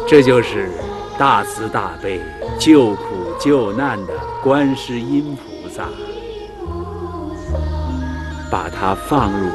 这就是大慈大悲、救苦救难的观世音菩萨，把它放入